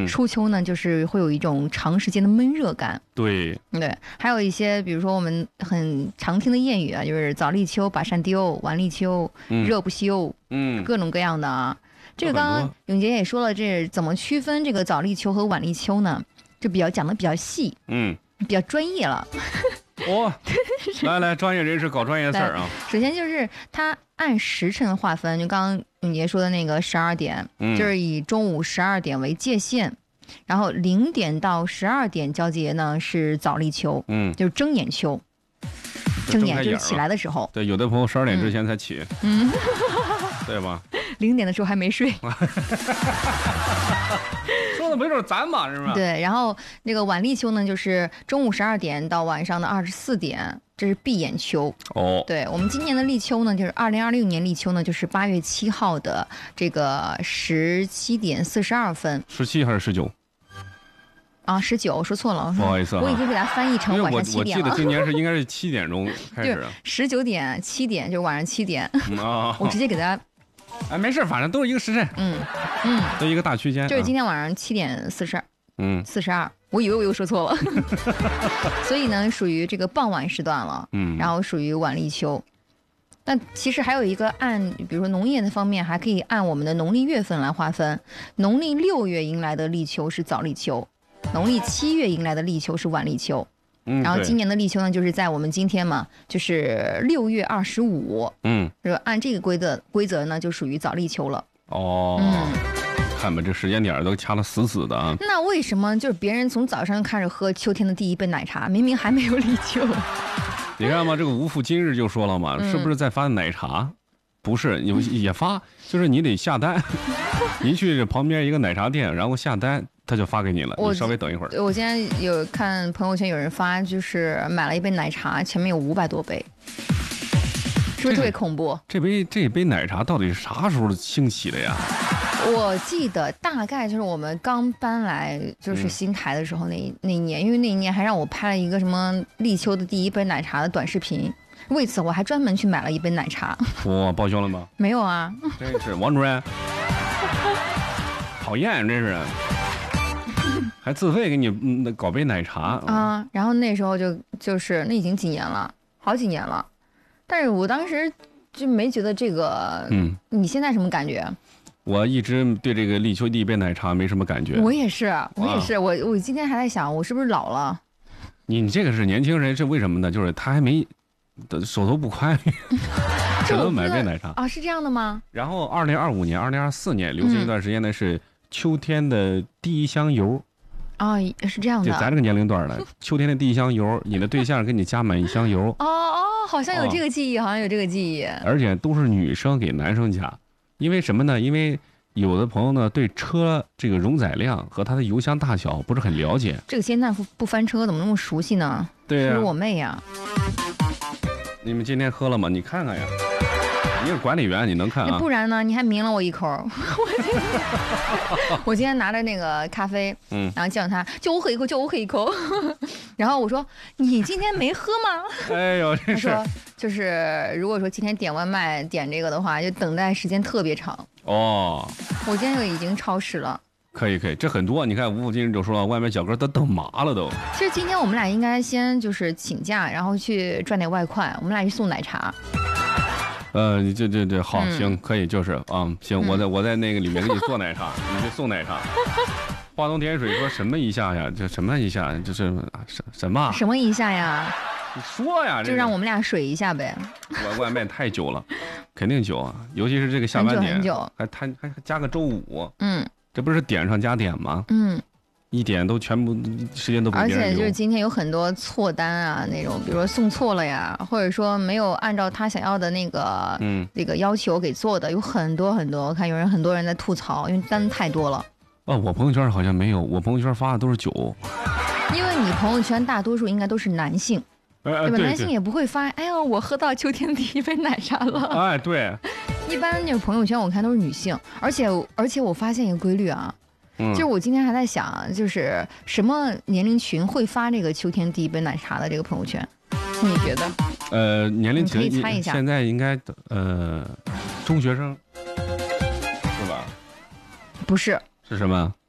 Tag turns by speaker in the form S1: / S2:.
S1: 初秋呢，就是会有一种长时间的闷热感。
S2: 对，
S1: 还有一些，比如说我们很常听的谚语啊，就是早立秋把扇丢，晚立秋热不休，各种各样的啊。这个刚刚永杰也说了，这怎么区分这个早立秋和晚立秋呢？就讲的比较细，比较专业了。
S2: 来，专业人士搞专业事儿啊。
S1: 首先就是它按时辰划分，就刚刚永杰说的那个12点，就是以中午12点为界限，然后0点到12点交接呢是早立秋，就是睁眼秋，睁眼就是起来的时候。
S2: 对，有的朋友12点之前才起，对吧
S1: ？0点的时候还没睡。
S2: 说的不就是咱嘛，是吧？
S1: 对，然后那个晚立秋呢，就是中午12点到晚上的24点，这是闭眼秋。对，我们今年的立秋呢，就是2026年立秋呢，就是8月7号的这个17点42分。
S2: 17还是19？
S1: 啊，19，说错了，
S2: 不好意思，
S1: 我已经给它翻译成晚上7点了。
S2: 我记得今年应该是7点钟开始
S1: ，19点、7点，就是晚上7点。我直接给它。
S2: 没事，反正都是一个时辰，都一个大区间。
S1: 就是今天晚上7点42，我以为我又说错了，所以呢，属于这个傍晚时段了，然后属于晚立秋。但其实还有一个比如说农业的方面，还可以按我们的农历月份来划分。农历6月迎来的立秋是早立秋，农历7月迎来的立秋是晚立秋。然后今年的立秋呢，就是在我们今天嘛，就是6月25，就按这个规则呢，就属于早立秋了。
S2: 看吧，这时间点都掐得死死的啊。
S1: 那为什么就是别人从早上就开始喝秋天的第一杯奶茶，明明还没有立秋？
S2: 你看嘛，这个无父今日就说了嘛，是不是在发奶茶？不是，也发，就是你得下单，你去旁边一个奶茶店，然后下单。他就发给你了，你稍微等一会儿。
S1: 我今天有看朋友圈有人发，就是买了一杯奶茶，前面有500多杯，是不是特别恐怖？
S2: 这杯奶茶到底是啥时候兴起的呀？
S1: 我记得大概就是我们刚搬来就是新台的时候那一年，因为那一年还让我拍了一个什么立秋的第一杯奶茶的短视频，为此我还专门去买了一杯奶茶。
S2: 报销了吗？
S1: 没有啊。
S2: 真是王主任，讨厌，真是。还自费给你搞杯奶茶
S1: 啊！然后那时候就是那已经几年了，好几年了，但是我当时就没觉得这个。你现在什么感觉？
S2: 我一直对这个立秋第一杯奶茶没什么感觉。
S1: 我也是，我今天还在想，我是不是老了？
S2: 你这个是年轻人，是为什么呢？就是他还没手头不宽裕，只能买杯奶茶
S1: 啊？是这样的吗？
S2: 然后2025年、2024年流行一段时间呢是秋天的第一香油。
S1: 是这样的，
S2: 就咱这个年龄段的，秋天的第一箱油，你的对象给你加满1箱油。
S1: 好像有这个记忆，而
S2: 且都是女生给男生加，因为什么呢？因为有的朋友呢对车这个容载量和它的油箱大小不是很了解。
S1: 这个现在不翻车怎么那么熟悉呢？
S2: 对呀，
S1: 是我妹呀。
S2: 你们今天喝了吗？你看看呀。你是管理员，你能看啊？
S1: 不然呢？你还抿了我一口。我今天拿着那个咖啡，然后叫他，叫我喝一口。然后我说：“你今天没喝吗？”
S2: 哎呦，
S1: 他说：“就是如果说今天点外卖点这个的话，就等待时间特别长。”我今天就已经超时了。
S2: 可以，这很多。你看无父今日就说了，外卖小哥都等麻了都。
S1: 其实今天我们俩应该先就是请假，然后去赚点外快，我们俩去送奶茶。
S2: 这好，行，可以，就是行，我在那个里面给你做奶茶，你去送奶茶。话筒点水说什么一下呀？这什么一下？就是什么
S1: 一下呀？
S2: 你说呀，
S1: 就让我们俩水一下呗。
S2: 外卖太久了，肯定久啊，尤其是这个下班点，
S1: 很久，
S2: 还加个周五，这不是点上加点吗？一点都全部时间都给别人留。
S1: 而且就是今天有很多错单啊，那种比如说送错了呀，或者说没有按照他想要的那个这个要求给做的，有很多。我看很多人在吐槽，因为单太多了。
S2: 我朋友圈好像没有，我朋友圈发的都是酒。
S1: 因为你朋友圈大多数应该都是男性，对吧？男性也不会发，哎呦，我喝到秋天第一杯奶茶了。
S2: 对。
S1: 一般那个朋友圈我看都是女性，而且我发现一个规律啊。就是我今天还在想，就是什么年龄群会发这个秋天第一杯奶茶的这个朋友圈？你觉得？
S2: 年龄群
S1: 可以猜一下，
S2: 现在应该中学生是吧？
S1: 不是，
S2: 是什么？